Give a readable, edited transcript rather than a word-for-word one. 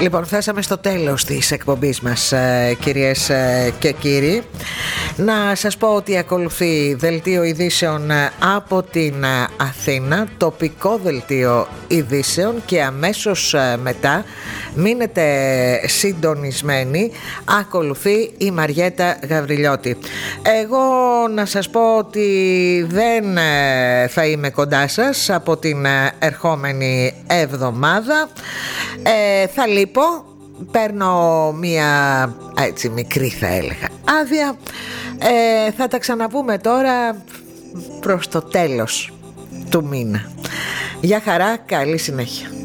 Λοιπόν, φτάσαμε στο τέλος της εκπομπής μας, κυρίες και κύριοι. Να σας πω ότι ακολουθεί δελτίο ειδήσεων από την Αθήνα, τοπικό δελτίο ειδήσεων, και αμέσως μετά, μείνετε συντονισμένοι, ακολουθεί η Μαριέτα Γαβριλιώτη. Εγώ να σας πω ότι δεν θα είμαι κοντά σας από την ερχόμενη εβδομάδα. Θα λείπω, παίρνω μία έτσι μικρή, θα έλεγα, άδεια. Θα τα ξαναπούμε τώρα προς το τέλος του μήνα. Γεια χαρά, καλή συνέχεια.